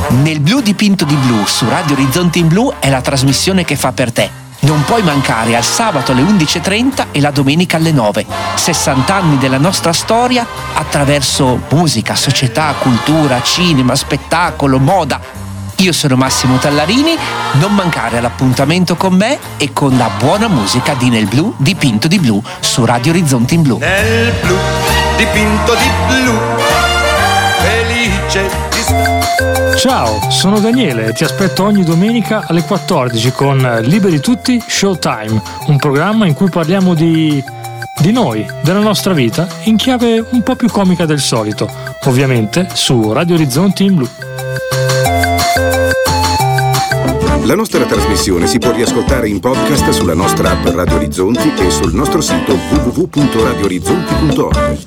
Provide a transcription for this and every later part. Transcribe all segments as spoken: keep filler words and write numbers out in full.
Nel blu dipinto di blu su Radio Orizzonti in Blu è la trasmissione che fa per te. Non puoi mancare al sabato alle undici e trenta e la domenica alle nove. sessanta anni della nostra storia attraverso musica, società, cultura, cinema, spettacolo, moda. Io sono Massimo Tallarini, non mancare all'appuntamento con me e con la buona musica di Nel blu dipinto di blu su Radio Orizzonti in Blu. Nel blu dipinto di blu, felice di... Ciao, sono Daniele e ti aspetto ogni domenica alle quattordici con Liberi Tutti Showtime, un programma in cui parliamo di... di noi, della nostra vita, in chiave un po' più comica del solito, ovviamente su Radio Orizzonti in Blu. La nostra trasmissione si può riascoltare in podcast sulla nostra app Radio Orizzonti e sul nostro sito w w w punto radio orizzonti punto org.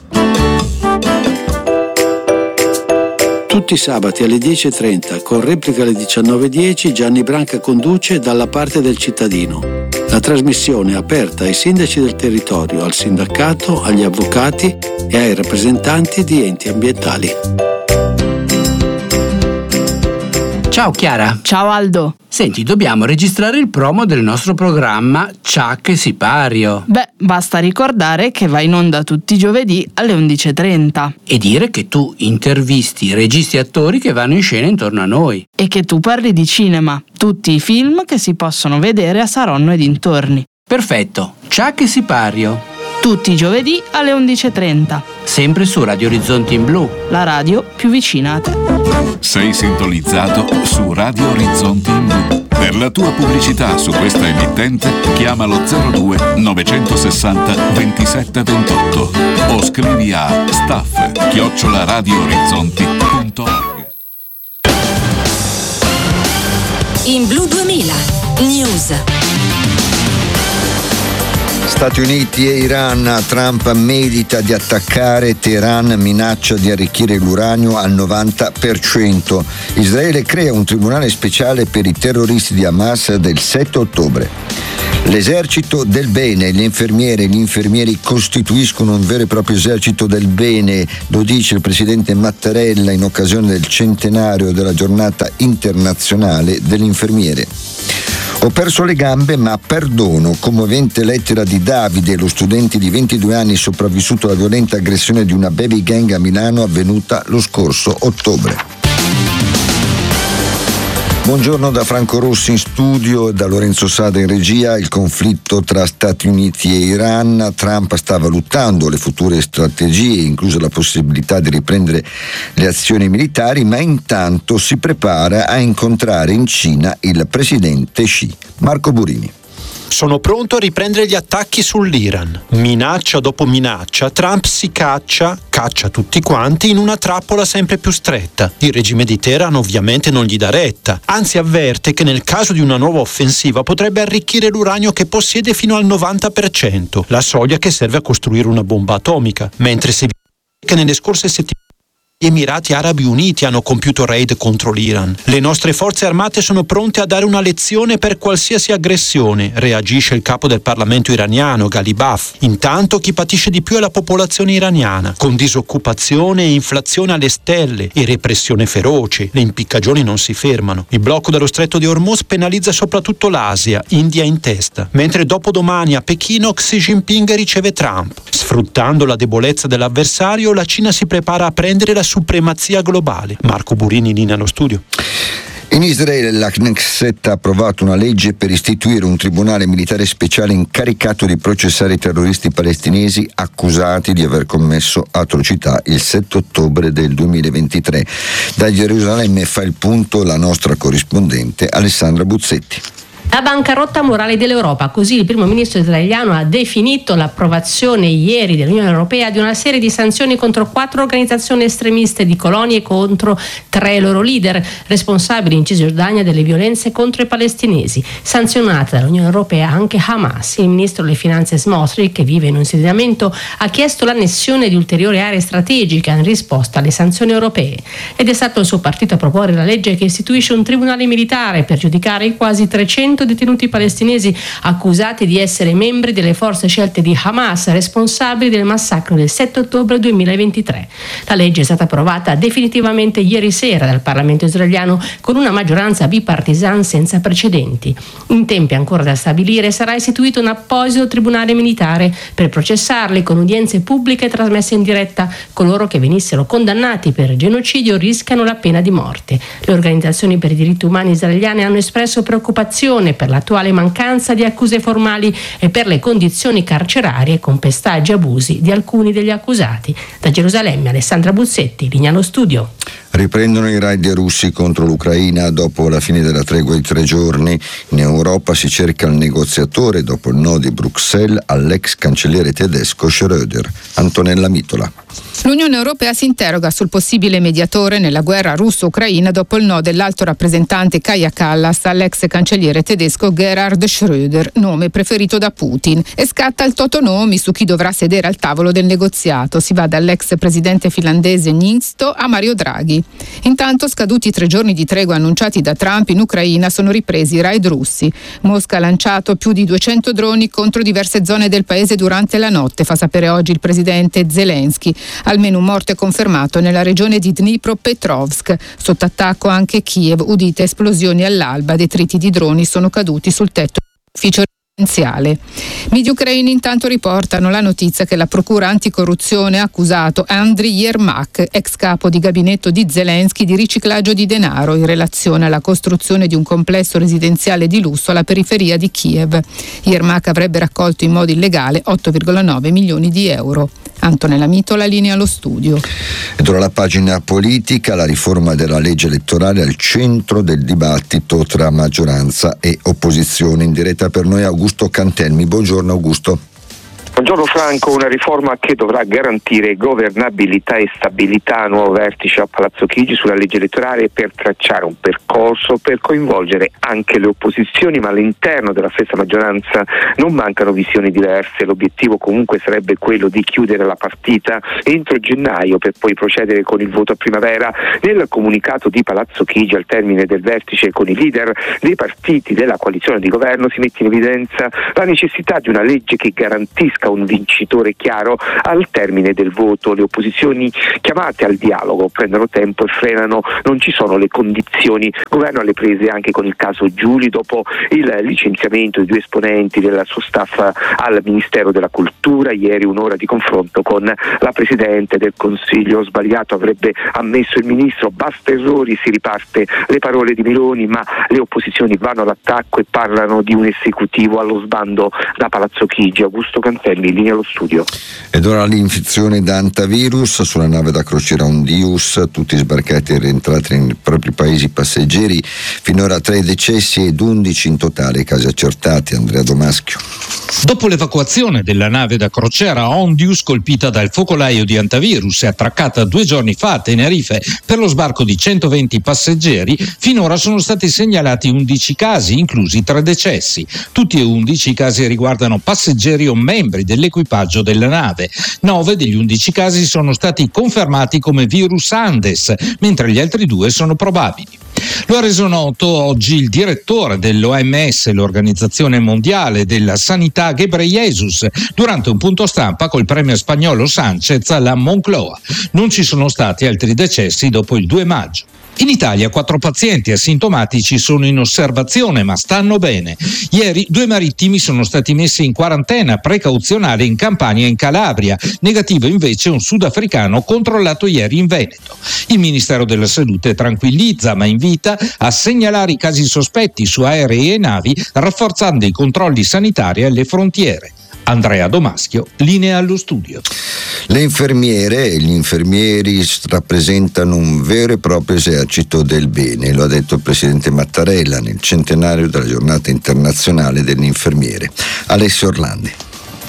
Tutti i sabati alle dieci e trenta, con replica alle diciannove e dieci, Gianni Branca conduce Dalla parte del cittadino. La trasmissione è aperta ai sindaci del territorio, al sindacato, agli avvocati e ai rappresentanti di enti ambientali. Ciao Chiara. Ciao Aldo. Senti, dobbiamo registrare il promo del nostro programma Ciak e Sipario. Beh, basta ricordare che va in onda tutti i giovedì alle undici e trenta. E dire che tu intervisti registi e attori che vanno in scena intorno a noi. E che tu parli di cinema, tutti i film che si possono vedere a Saronno e dintorni. Perfetto, Ciak e Sipario. Tutti i giovedì alle undici e trenta. Sempre su Radio Orizzonti in Blu, la radio più vicina a te. Sei sintonizzato su Radio Orizzonti in Blu. Per la tua pubblicità su questa emittente chiamalo zero due novecentosessanta ventisette ventotto o scrivi a staff chiocciola radioorizzonti punto org. In Blu duemila News. Stati Uniti e Iran. Trump medita di attaccare, Teheran minaccia di arricchire l'uranio al novanta per cento. Israele crea un tribunale speciale per i terroristi di Hamas del sette ottobre. L'esercito del bene, le infermiere e gli infermieri costituiscono un vero e proprio esercito del bene, lo dice il presidente Mattarella in occasione del centenario della giornata internazionale dell'infermiere. Ho perso le gambe ma perdono, commovente lettera di Davide, lo studente di ventidue anni sopravvissuto alla violenta aggressione di una baby gang a Milano avvenuta lo scorso ottobre. Buongiorno da Franco Rossi in studio e da Lorenzo Sada in regia. Il conflitto tra Stati Uniti e Iran. Trump sta valutando le future strategie, inclusa la possibilità di riprendere le azioni militari, ma intanto si prepara a incontrare in Cina il presidente Xi. Marco Burini. Sono pronto a riprendere gli attacchi sull'Iran. Minaccia dopo minaccia, Trump si caccia, caccia tutti quanti in una trappola sempre più stretta. Il regime di Teheran ovviamente non gli dà retta, anzi avverte che nel caso di una nuova offensiva potrebbe arricchire l'uranio che possiede fino al novanta per cento, la soglia che serve a costruire una bomba atomica, mentre si vede che nelle scorse settimane gli Emirati Arabi Uniti hanno compiuto raid contro l'Iran. Le nostre forze armate sono pronte a dare una lezione per qualsiasi aggressione, reagisce il capo del Parlamento iraniano, Ghalibaf. Intanto chi patisce di più è la popolazione iraniana, con disoccupazione e inflazione alle stelle e repressione feroce. Le impiccagioni non si fermano. Il blocco dello stretto di Hormuz penalizza soprattutto l'Asia, India in testa, mentre dopodomani a Pechino Xi Jinping riceve Trump. Sfruttando la debolezza dell'avversario, la Cina si prepara a prendere la supremazia globale. Marco Burini in linea allo studio. In Israele la Knesset ha approvato una legge per istituire un tribunale militare speciale incaricato di processare i terroristi palestinesi accusati di aver commesso atrocità il sette ottobre del duemilaventitré. Da Gerusalemme fa il punto la nostra corrispondente Alessandra Buzzetti. La bancarotta morale dell'Europa, così il primo ministro israeliano ha definito l'approvazione ieri dell'Unione Europea di una serie di sanzioni contro quattro organizzazioni estremiste di colonie e contro tre loro leader responsabili in Cisgiordania delle violenze contro i palestinesi. Sanzionata dall'Unione Europea anche Hamas. Il ministro delle finanze Smotrich, che vive in un insediamento, ha chiesto l'annessione di ulteriori aree strategiche in risposta alle sanzioni europee. Ed è stato il suo partito a proporre la legge che istituisce un tribunale militare per giudicare i quasi trecento settecento detenuti palestinesi accusati di essere membri delle forze scelte di Hamas, responsabili del massacro del sette ottobre duemilaventitré. La legge è stata approvata definitivamente ieri sera dal Parlamento israeliano con una maggioranza bipartisan senza precedenti. In tempi ancora da stabilire sarà istituito un apposito tribunale militare per processarli con udienze pubbliche trasmesse in diretta. Coloro che venissero condannati per genocidio rischiano la pena di morte. Le organizzazioni per i diritti umani israeliane hanno espresso preoccupazione per l'attuale mancanza di accuse formali e per le condizioni carcerarie con pestaggi e abusi di alcuni degli accusati. Da Gerusalemme Alessandra Buzzetti, linea allo studio. Riprendono i raid russi contro l'Ucraina dopo la fine della tregua di tre giorni. In Europa si cerca il negoziatore dopo il no di Bruxelles all'ex cancelliere tedesco Schröder. Antonella Mitola. L'Unione Europea si interroga sul possibile mediatore nella guerra russo-ucraina dopo il no dell'alto rappresentante Kaja Kallas all'ex cancelliere tedesco Gerhard Schröder, nome preferito da Putin, e scatta il totonomi su chi dovrà sedere al tavolo del negoziato. Si va dall'ex presidente finlandese Niinistö a Mario Draghi. Intanto, scaduti i tre giorni di tregua annunciati da Trump, in Ucraina sono ripresi i raid russi. Mosca ha lanciato più di duecento droni contro diverse zone del paese durante la notte, fa sapere oggi il presidente Zelensky. Almeno un morto è confermato nella regione di Dnipropetrovsk. Sotto attacco anche Kiev, udite esplosioni all'alba, detriti di droni sono caduti sul tetto dell'ufficio residenziale. Media ucraini intanto riportano la notizia che la procura anticorruzione ha accusato Andriy Yermak, ex capo di gabinetto di Zelensky, di riciclaggio di denaro in relazione alla costruzione di un complesso residenziale di lusso alla periferia di Kiev. Yermak avrebbe raccolto in modo illegale otto virgola nove milioni di euro. Antonella Mitola, linea allo studio. Ed ora la pagina politica, la riforma della legge elettorale al centro del dibattito tra maggioranza e opposizione. In diretta per noi Augusto Cantelmi. Buongiorno Augusto. Buongiorno Franco, una riforma che dovrà garantire governabilità e stabilità, nuovo vertice a Palazzo Chigi sulla legge elettorale per tracciare un percorso per coinvolgere anche le opposizioni, ma all'interno della stessa maggioranza non mancano visioni diverse. L'obiettivo comunque sarebbe quello di chiudere la partita entro gennaio per poi procedere con il voto a primavera. Nel comunicato di Palazzo Chigi al termine del vertice con i leader dei partiti della coalizione di governo si mette in evidenza la necessità di una legge che garantisca un vincitore chiaro al termine del voto. Le opposizioni chiamate al dialogo prendono tempo e frenano, non ci sono le condizioni. Il governo alle prese anche con il caso Giuli dopo il licenziamento di due esponenti del suo staff al Ministero della Cultura. Ieri un'ora di confronto con la Presidente del Consiglio. Sbagliato avrebbe ammesso il Ministro, basta errori, si riparte le parole di Meloni, ma le opposizioni vanno all'attacco e parlano di un esecutivo allo sbando da Palazzo Chigi. Augusto Cantelmi, linea allo studio. Ed ora l'infezione da antivirus sulla nave da crociera Ondius, tutti sbarcati e rientrati nei propri paesi passeggeri, finora tre decessi ed undici in totale casi accertati. Andrea Domaschio. Dopo l'evacuazione della nave da crociera Ondius colpita dal focolaio di antivirus e attraccata due giorni fa a Tenerife per lo sbarco di centoventi passeggeri, finora sono stati segnalati undici casi, inclusi tre decessi. Tutti e undici i casi riguardano passeggeri o membri dell'equipaggio della nave. Nove degli undici casi sono stati confermati come virus Andes, mentre gli altri due sono probabili. Lo ha reso noto oggi il direttore dell'O M S, l'Organizzazione Mondiale della Sanità, Ghebreyesus, durante un punto stampa col premier spagnolo Sánchez alla Moncloa. Non ci sono stati altri decessi dopo il due maggio. In Italia quattro pazienti asintomatici sono in osservazione ma stanno bene. Ieri due marittimi sono stati messi in quarantena precauzionale in Campania e in Calabria. Negativo invece un sudafricano controllato ieri in Veneto. Il Ministero della Salute tranquillizza ma invita a segnalare i casi sospetti su aerei e navi, rafforzando i controlli sanitari alle frontiere. Andrea Domaschio, linea allo studio. Le infermiere e gli infermieri rappresentano un vero e proprio esercito del bene, lo ha detto il presidente Mattarella nel centenario della giornata internazionale dell'infermiere. Alessio Orlandi.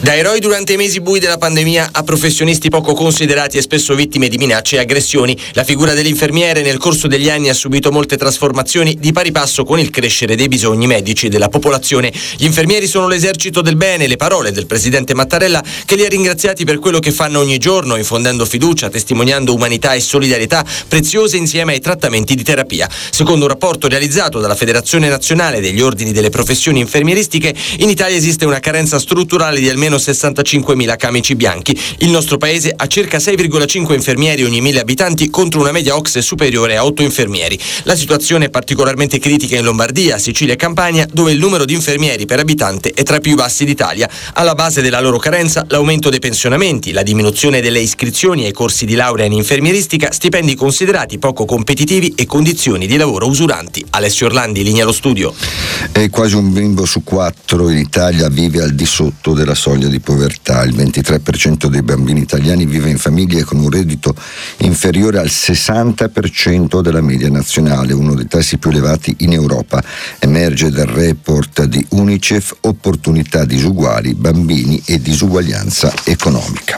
Da eroi durante i mesi bui della pandemia a professionisti poco considerati e spesso vittime di minacce e aggressioni, la figura dell'infermiere nel corso degli anni ha subito molte trasformazioni di pari passo con il crescere dei bisogni medici della popolazione. Gli infermieri sono l'esercito del bene, le parole del presidente Mattarella, che li ha ringraziati per quello che fanno ogni giorno, infondendo fiducia, testimoniando umanità e solidarietà preziose insieme ai trattamenti di terapia. Secondo un rapporto realizzato dalla Federazione Nazionale degli Ordini delle Professioni Infermieristiche, in Italia esiste una carenza strutturale di almeno sessantacinquemila camici bianchi. Il nostro paese ha circa sei virgola cinque infermieri ogni mille abitanti contro una media O C S E superiore a otto infermieri. La situazione è particolarmente critica in Lombardia, Sicilia e Campania, dove il numero di infermieri per abitante è tra i più bassi d'Italia. Alla base della loro carenza l'aumento dei pensionamenti, la diminuzione delle iscrizioni ai corsi di laurea in infermieristica, stipendi considerati poco competitivi e condizioni di lavoro usuranti. Alessio Orlandi, linea allo studio. E quasi un bimbo su quattro in Italia vive al di sotto della soglia di povertà. Il ventitré per cento dei bambini italiani vive in famiglie con un reddito inferiore al sessanta per cento della media nazionale, uno dei tassi più elevati in Europa. Emerge dal report di UNICEF Opportunità disuguali, bambini e disuguaglianza economica.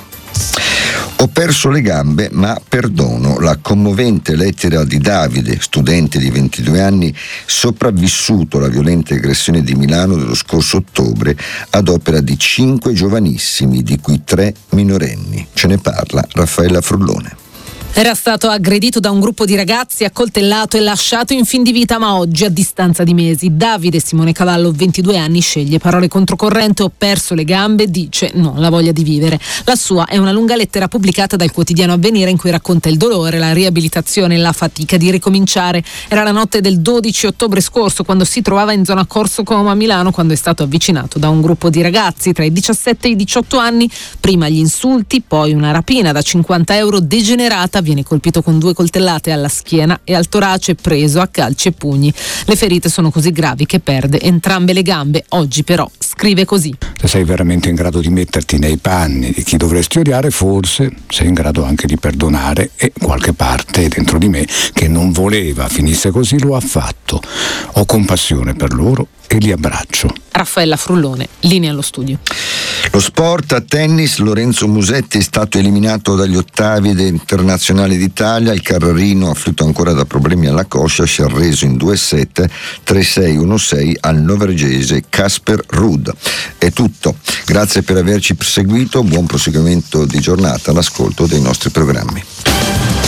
Ho perso le gambe ma perdono. La commovente lettera di Davide, studente di ventidue anni, sopravvissuto alla violenta aggressione di Milano dello scorso ottobre, ad opera di cinque giovanissimi, di cui tre minorenni. Ce ne parla Raffaella Frullone. Era stato aggredito da un gruppo di ragazzi, accoltellato e lasciato in fin di vita, ma oggi, a distanza di mesi, Davide Simone Cavallo, ventidue anni, sceglie parole controcorrente. Ho perso le gambe, dice, non la voglia di vivere. La sua è una lunga lettera pubblicata dal quotidiano Avvenire in cui racconta il dolore, la riabilitazione e la fatica di ricominciare. Era la notte del dodici ottobre scorso, quando si trovava in zona Corso Como a Milano, quando è stato avvicinato da un gruppo di ragazzi tra i diciassette e i diciotto anni. Prima gli insulti, poi una rapina da cinquanta euro degenerata. Viene colpito con due coltellate alla schiena e al torace, preso a calci e pugni. Le ferite sono così gravi che perde entrambe le gambe. Oggi però scrive così: se sei veramente in grado di metterti nei panni di chi dovresti odiare, forse sei in grado anche di perdonare, e qualche parte dentro di me che non voleva finisse così lo ha fatto. Ho compassione per loro e li abbraccio. Raffaella Frullone, linea allo studio. Lo sport, a tennis, Lorenzo Musetti è stato eliminato dagli ottavi internazionali d'Italia. Il Carrarino, afflitto ancora da problemi alla coscia, si è arreso in due set, tre sei uno sei al norvegese Casper Ruud. È tutto. Grazie per averci seguito, buon proseguimento di giornata all'ascolto dei nostri programmi.